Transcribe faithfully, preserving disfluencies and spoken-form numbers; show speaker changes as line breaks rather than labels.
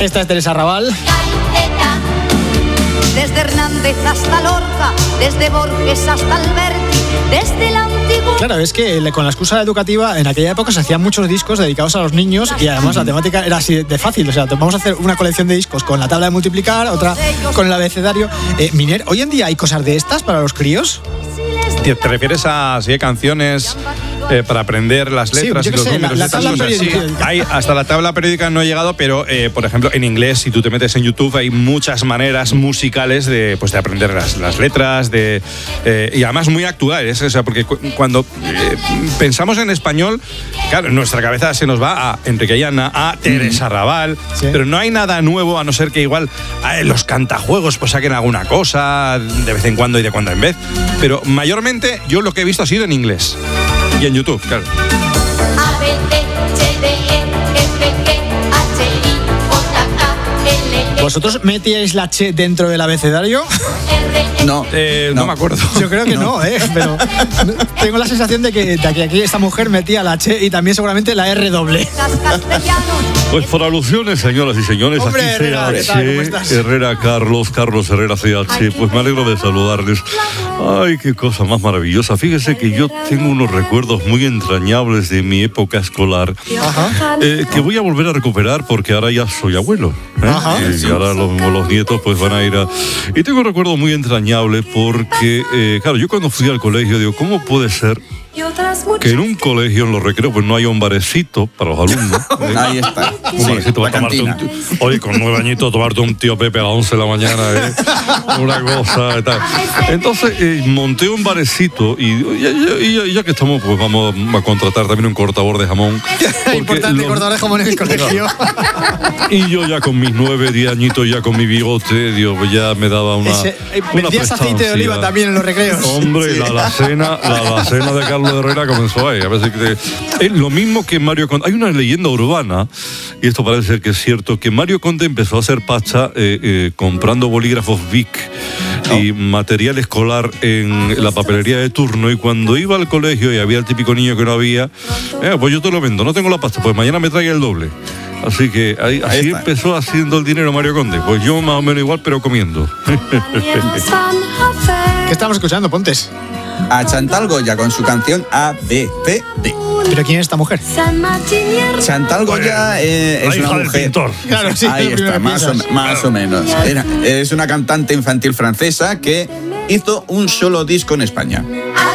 Esta es Teresa Raval.
Desde Hernández hasta Lorca, desde Borges hasta Alberti, desde el antiguo...
Claro, es que con la excusa educativa en aquella época se hacían muchos discos dedicados a los niños y además la temática era así de fácil. O sea, vamos a hacer una colección de discos con la tabla de multiplicar, otra con el abecedario. Eh, Miner, ¿hoy en día hay cosas de estas para los críos?
¿Te refieres a si hay canciones eh, para aprender las letras
sí,
y los
sé,
números?
La, la
estas
tabla
cosas? Sí, hay, hasta la tabla periódica no he llegado, pero eh, por ejemplo en inglés, si tú te metes en YouTube, hay muchas maneras musicales de, pues, de aprender las, las letras, de, eh, y además muy actuales. O sea, porque cu- cuando eh, pensamos en español, claro, en nuestra cabeza se nos va a Enrique Llana, a Teresa Raval, sí. Pero no hay nada nuevo, a no ser que igual eh, los cantajuegos pues saquen alguna cosa de vez en cuando y de cuando en vez, pero mayormente yo lo que he visto ha sido en inglés y en YouTube, claro.
¿Vosotros metíais la Che dentro del abecedario?
No, eh, no, no me acuerdo.
Yo creo que no, no ¿eh? Pero tengo la sensación de que, de que aquí esta mujer metía la Che y también seguramente la R doble.
Pues por alusiones, señoras y señores,
Hombre,
aquí
Herrera,
C H, Herrera Carlos, Carlos Herrera C H, pues me alegro de saludarles. Ay, qué cosa más maravillosa. Fíjese que yo tengo unos recuerdos muy entrañables de mi época escolar, eh, que voy a volver a recuperar porque ahora ya soy abuelo, ¿eh? Y ahora los, los nietos pues van a ir a... Y tengo un recuerdo muy entrañable porque, eh, claro, yo cuando fui al colegio digo, ¿cómo puede ser que en un colegio, en los recreos, pues no haya un barecito para los alumnos? ¿eh?
Ahí está.
Un barecito para tomarte un... Oye, con nueve añitos tomarte un tío Pepe a las once de la mañana, ¿eh? Una cosa y tal. Entonces eh, monté un barecito y, y, y, y ya que estamos, pues vamos a contratar también un cortador de jamón.
Importante, los... cortador de jamón en el colegio.
Y yo ya con mis nueve, diez añitos, ya con mi bigote, Dios, ya me daba una...
Ese, una ¿vendías aceite de oliva también en los recreos?
Hombre, sí. la, la cena, la, la cena de Carlos Herrera comenzó ahí. A veces que, es lo mismo que Mario Conde. Hay una leyenda urbana, y esto parece ser que es cierto, que Mario Conde empezó a hacer pacha eh, eh, comprando bolígrafos Bic no. y material escolar en la papelería de turno, y cuando iba al colegio y había el típico niño que no había, eh, pues yo te lo vendo, no tengo la pasta, pues mañana me traiga el doble. Así que ahí, ahí así está. Empezó haciendo el dinero Mario Conde. Pues yo más o menos igual, pero comiendo.
¿Qué estamos escuchando, Pontes?
A Chantal Goya con su canción A B C D.
¿Pero quién es esta mujer?
Chantal Goya eh, es una mujer.
Claro, sí,
ahí está, más o, más o menos. Era, es una cantante infantil francesa que hizo un solo disco en España.